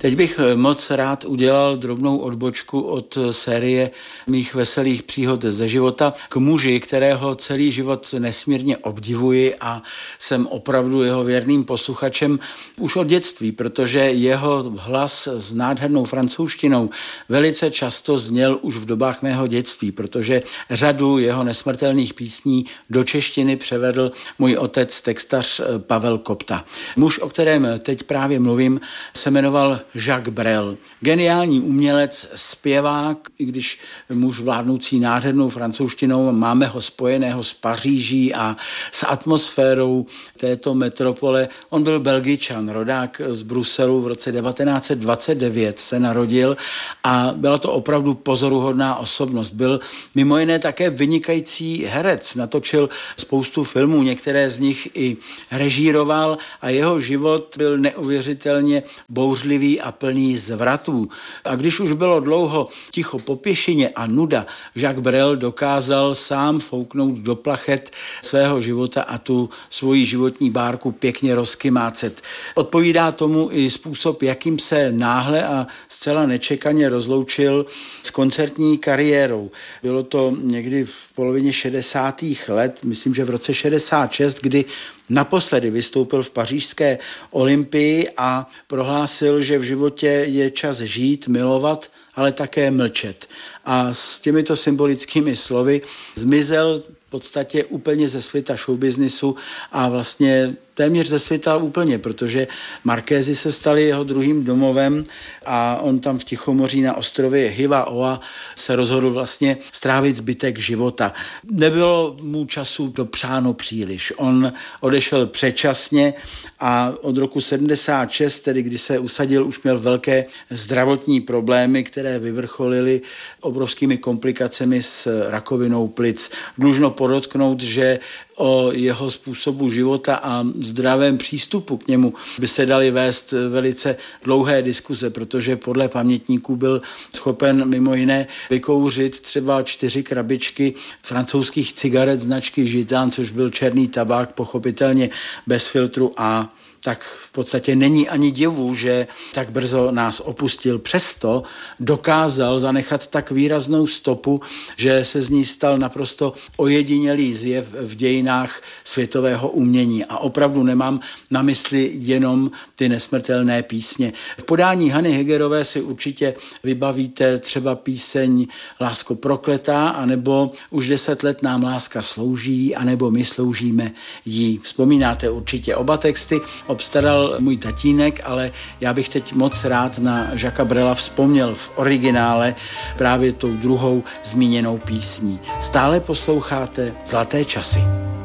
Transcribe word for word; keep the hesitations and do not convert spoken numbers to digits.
Teď bych moc rád udělal drobnou odbočku od série mých veselých příhod ze života k muži, kterého celý život nesmírně obdivuji a jsem opravdu jeho věrným posluchačem už od dětství, protože jeho hlas s nádhernou francouzštinou velice často zněl už v dobách mého dětství, protože řadu jeho nesmrtelných písní do češtiny převedl můj otec, textař Pavel Kopta. Muž, o kterém teď právě mluvím, se jmenoval Jacques Brel. Geniální umělec, zpěvák, i když muž vládnoucí nádhernou francouzštinou, máme ho spojeného s Paříží a s atmosférou této metropole. On byl Belgičan, rodák z Bruselu, v roce devatenáct set dvacet devět se narodil a byla to opravdu pozoruhodná osobnost. Byl mimo jiné také vynikající herec, natočil spoustu filmů, některé z nich i režíroval a jeho život byl neuvěřitelně bouřlivý a plný zvratů. A když už bylo dlouho ticho po pěšině a nuda, Jacques Brel dokázal sám fouknout do plachet svého života a tu svoji životní bárku pěkně rozkymácet. Odpovídá tomu i způsob, jakým se náhle a zcela nečekaně rozloučil s koncertní kariérou. Bylo to někdy v polovině šedesátých let, myslím, že v roce šedesát šest, kdy naposledy vystoupil v pařížské Olympii a prohlásil, že v životě je čas žít, milovat, ale také mlčet. A s těmito symbolickými slovy zmizel v podstatě úplně ze světa showbiznisu a vlastně téměř ze světa úplně, protože Markézy se staly jeho druhým domovem a on tam v Tichomoří na ostrově Hiva-Oa se rozhodl vlastně strávit zbytek života. Nebylo mu času dopřáno příliš. On odešel předčasně a od roku sedmdesát šest, tedy kdy se usadil, už měl velké zdravotní problémy, které vyvrcholily obrovskými komplikacemi s rakovinou plic. Dlužno podotknout, že o jeho způsobu života a zdravém přístupu k němu by se daly vést velice dlouhé diskuze, protože podle pamětníků byl schopen mimo jiné vykouřit třeba čtyři krabičky francouzských cigaret značky Gitan, což byl černý tabák, pochopitelně bez filtru A. Tak v podstatě není ani divu, že tak brzo nás opustil. Přesto dokázal zanechat tak výraznou stopu, že se z ní stal naprosto ojedinělý zjev v dějinách světového umění. A opravdu nemám na mysli jenom ty nesmrtelné písně. V podání Hany Hegerové si určitě vybavíte třeba píseň Lásko prokletá, anebo Už deset let nám láska slouží, anebo My sloužíme jí. Vzpomínáte určitě oba texty, obstaral můj tatínek, ale já bych teď moc rád na Jacquesa Brela vzpomněl v originále právě tou druhou zmíněnou písní. Stále posloucháte Zlaté časy.